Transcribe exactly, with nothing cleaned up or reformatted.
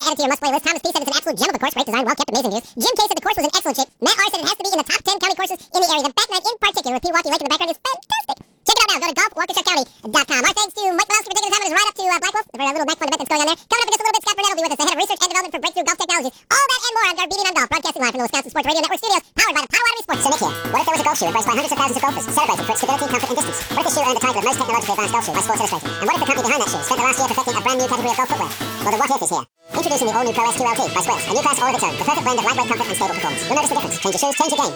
add it to your must-play list. Thomas P. said it's an absolute gem of a course. Great design, well-kept, amazing views. Jim K. said the course was in excellent shape. Matt R. said it has to be in the top ten county courses in the area. The back nine in particular, with Pewaukee Lake in the background, is fantastic. Check it out now. Go to golf waukesha county dot com. Our thanks to Mike Walensky for taking the time with his ride up to uh, Black Wolf for a little neck fun event that's going on there. Coming up in just a little bit, Scott Burnett will be with us, the head of research and development for Breakthrough Golf Technologies. All that and more on Garbini on Golf, broadcasting live from the Wisconsin Sports Radio Network studios, powered by the Potawatomi Sports. So Nick here. What if there was a golf shoe embraced by hundreds of thousands of golfers, celebrated for its stability, comfort, and distance? What if the shoe earned the title of most technologically advanced golf shoe by Sports Illustrated? And what if the company behind that shoe spent the last year perfecting a brand new category of golf footwear? Well, the what if is here. Introducing the all-new Pro S Q L T by Squares, a new class all of its own, the perfect blend of lightweight comfort and stable performance. You'll notice the difference. Change your shoes, change your game.